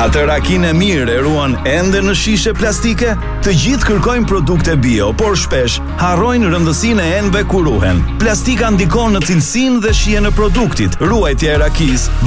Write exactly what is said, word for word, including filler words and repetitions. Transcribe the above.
Atë rakinë e mirë e ruan ende në shishe plastike? Të gjithë kërkojnë produkte bio, por shpesh harrojnë rëndësinë e enëve kur ruhen. Plastika ndikon në cilësinë dhe shijen e produktit. Ruajtja e rakisë